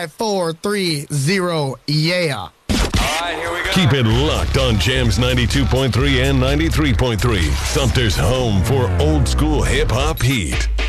5, 4, 3, 0, yeah. All right, here we go. Keep it locked on Jams 92.3 and 93.3. Sumter's home for old school hip hop heat.